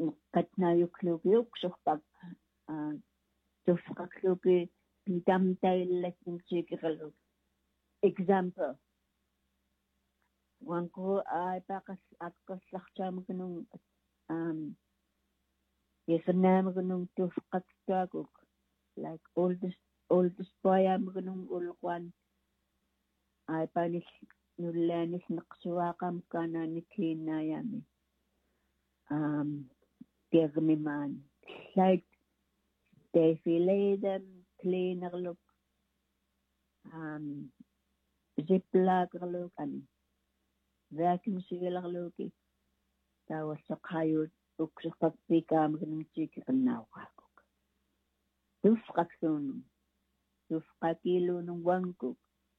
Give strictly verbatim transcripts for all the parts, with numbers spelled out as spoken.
qatnaayukluugi uksurpak tufqakluugi pitamtaillatnimsiikiqaluk example wanku aipaqas aqqassarchaamagunung um yesannaamagunung tufqaktuakuk like oldest oldest boyamagunung ulqwan aipanis nullaanis neqsuaaqam kaanaanikiinnaayami um tiagmimaan like they fillet them cleanerluk um ziplock-erluk ani vacuum sealerluki tawassaqayut ukserpappiikaamagunung tiikiqannauqaakuk tufqaksuunum tufqakiluunum wankuk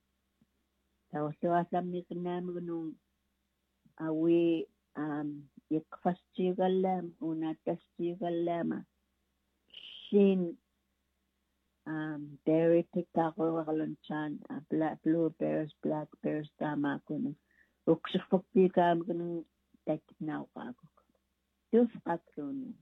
tawassuasammiqinnaamagunung awi um iqfastiugallaam unaatastiugallaama sin um berry pickaqorerlunchaan blueberries blackberries taamaakunum ukserpappiikaamagunung taknauqaakuk tufqaksuunum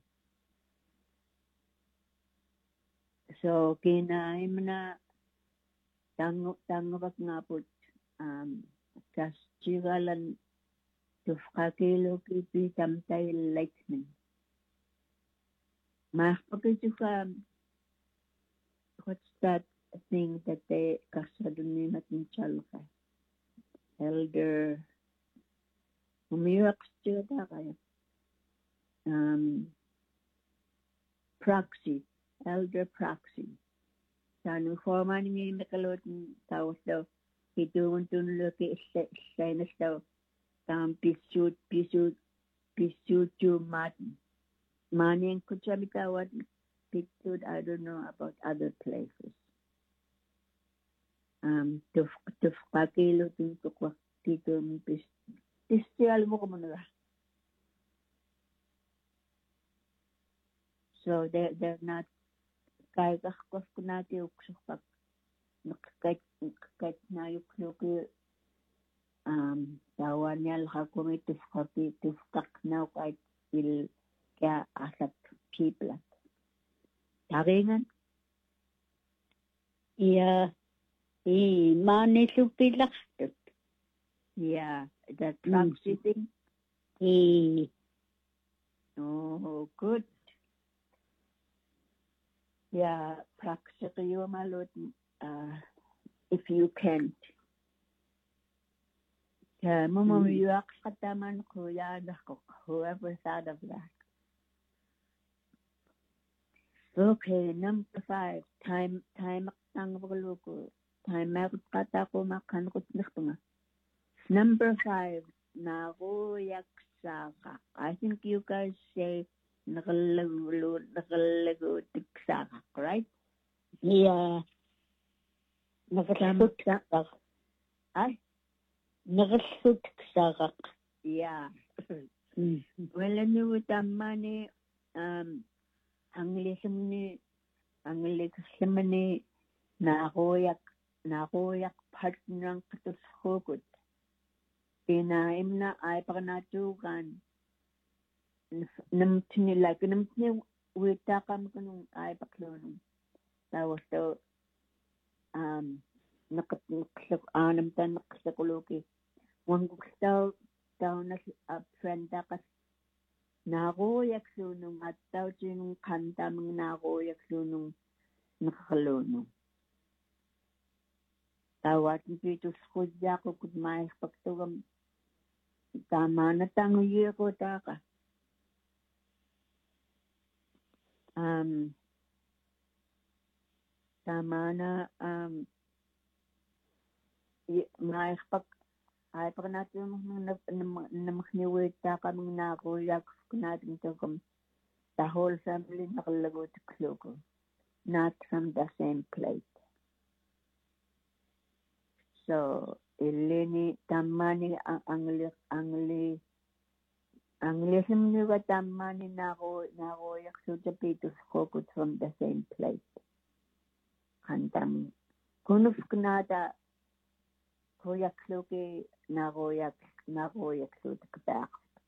so kinaimna tangu tanguvak ngaput um kastigalan tufqakiluki pitamtaillaitmin maaqpakisuka what's that thing that they kasradunimatnchalqa elder umiuaqstigataqaya um proxy elder proxy sanu formanimi mekalotun tawasdaw hituuntunluki illa illainastaw tam pisut pisut pisutu mat maning kuchamitawat pisut I don't know about other places um tuf tufqakilutun tuqwaqtitum pis pistial mo kumuna so they they're not kaigaqquaf kunati uksuqpak neqqat neqqat naayukluki um tawanialqakumi tufqapi tufqaqnauqait il ka asat piplat taringan ja i maanillupillartut yeah that proxy mm. thing i oh good yeah proxy qiyumalut uh if you can't yeah mama mm. yuaqqataman quyadaqq whoever thought of that okay number five time time tangvuluku time qataqu maqanqutnirtunga number five naruyaksaaqa I think you guys say naqallagu naqallagu tiksaaqa right yeah naqallutsaaq ay naqallutsaaq yeah well anyway tammani um anglisimni anglissimni naruyak naruyak partnern qatusxuukut inaimna aiparnaatuugaan namtni like namtni uitaqamkunung aipaqluunum tawasto um naqat naqlaq aanamtan naqlaquluki wangukstaw tawnas a friendaqas naruyaksluunung attautinung qantamung naruyaksluunung naqalluunung tawatin pitusqujjaqukut maaiqpaqtugam tamaanatanguyuqutaqa um tamana um maaiqpaq aiparnatum namkhniwitaqamung naruyakskunaatingtugam the whole family naqallagutikluku not from the same plate so illini tammani angli angli anglismniga tammani naru naruyaksutapitusqukut from the same plate qantam kunufknata koyakluki naruyak naruyaksutaqtaaq